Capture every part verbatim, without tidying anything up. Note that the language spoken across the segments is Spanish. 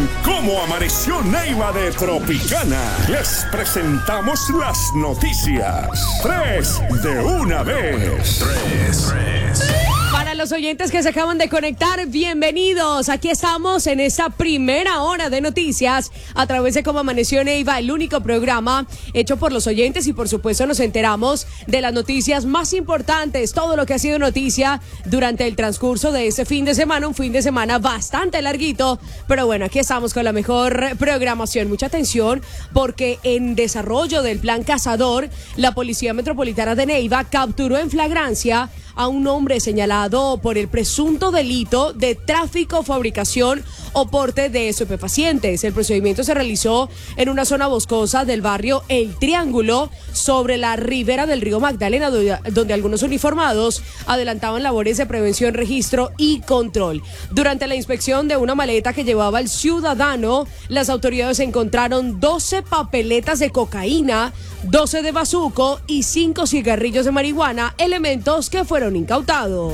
cómo amaneció Neiva de Tropicana. Les presentamos las noticias. Tres de una vez. Tres, tres. Para los oyentes que se acaban de conectar, bienvenidos. Aquí estamos en esta primera hora de noticias a través de Cómo Amaneció Neiva, el único programa hecho por los oyentes y por supuesto nos enteramos de las noticias más importantes, todo lo que ha sido noticia durante el transcurso de este fin de semana, un fin de semana bastante larguito, pero bueno, aquí estamos con la mejor programación. Mucha atención porque en desarrollo del plan Cazador, la Policía Metropolitana de Neiva capturó en flagrancia a un hombre señalado por el presunto delito de tráfico, fabricación o porte de estupefacientes. El procedimiento se realizó en una zona boscosa del barrio El Triángulo, sobre la ribera del río Magdalena, donde algunos uniformados adelantaban labores de prevención, registro y control. Durante la inspección de una maleta que llevaba el ciudadano, las autoridades encontraron doce papeletas de cocaína, doce de bazuco y cinco cigarrillos de marihuana, elementos que fueron incautados.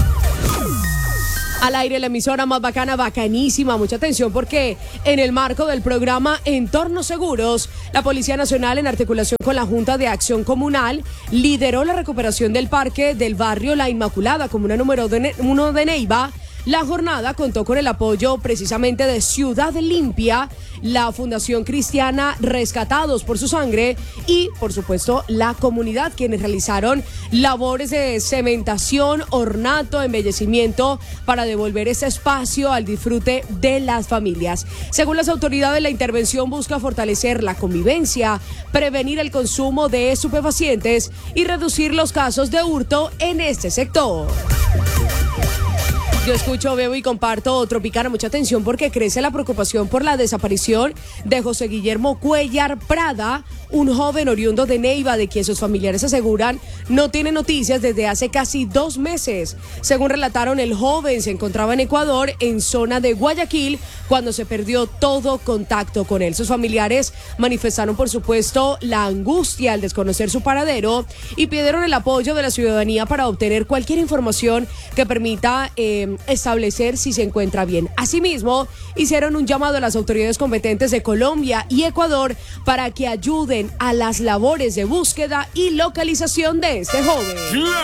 Al aire la emisora más bacana, bacanísima. Mucha atención porque en el marco del programa Entornos Seguros, la Policía Nacional, en articulación con la Junta de Acción Comunal, lideró la recuperación del parque del barrio La Inmaculada, comuna número uno de Neiva. La jornada contó con el apoyo precisamente de Ciudad Limpia, la Fundación Cristiana Rescatados por su Sangre y, por supuesto, la comunidad, quienes realizaron labores de cementación, ornato, embellecimiento para devolver ese espacio al disfrute de las familias. Según las autoridades, la intervención busca fortalecer la convivencia, prevenir el consumo de estupefacientes y reducir los casos de hurto en este sector. Yo escucho, veo y comparto Tropicana. Mucha atención porque crece la preocupación por la desaparición de José Guillermo Cuellar Prada, un joven oriundo de Neiva, de quien sus familiares aseguran no tiene noticias desde hace casi dos meses. Según relataron, el joven se encontraba en Ecuador, en zona de Guayaquil, cuando se perdió todo contacto con él. Sus familiares manifestaron, por supuesto, la angustia al desconocer su paradero y pidieron el apoyo de la ciudadanía para obtener cualquier información que permita eh, establecer si se encuentra bien. Asimismo, hicieron un llamado a las autoridades competentes de Colombia y Ecuador para que ayuden a las labores de búsqueda y localización de este joven.